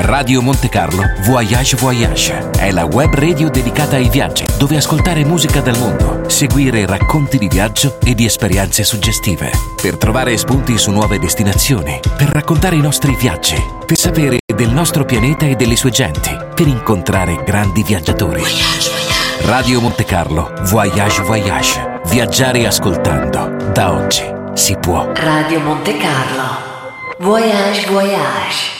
Radio Monte Carlo Voyage Voyage è la web radio dedicata ai viaggi, dove ascoltare musica dal mondo, seguire racconti di viaggio e di esperienze suggestive, per trovare spunti su nuove destinazioni, per raccontare i nostri viaggi, per sapere del nostro pianeta e delle sue genti, per incontrare grandi viaggiatori. Radio Monte Carlo Voyage Voyage. Viaggiare ascoltando. Da oggi si può. Radio Monte Carlo Voyage Voyage.